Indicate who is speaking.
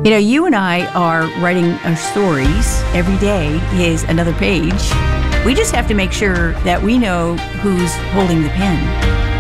Speaker 1: You and I are writing our stories. Every day is another page. We just have to make sure that we know who's holding the pen.